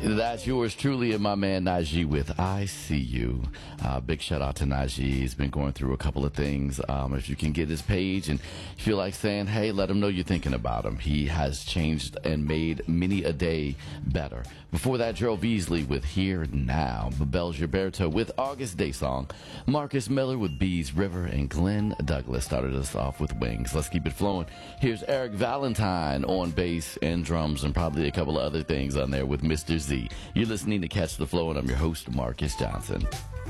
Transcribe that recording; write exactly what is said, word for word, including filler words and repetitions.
That's yours truly and my man Najee with I See You. Uh, big shout out to Najee. He's been going through a couple of things. Um, if you can get his page and feel like saying, hey, let him know you're thinking about him. He has changed and made many a day better. Before that, Gerald Beasley with Here Now. Babel Gilberto with August Day Song. Marcus Miller with Bees River. And Glenn Douglas started us off with Wings. Let's keep it flowing. Here's Eric Valentine on bass and drums and probably a couple of other things on there with Mister Z. You're listening to Catch the Flow, and I'm your host, Marcus Johnson.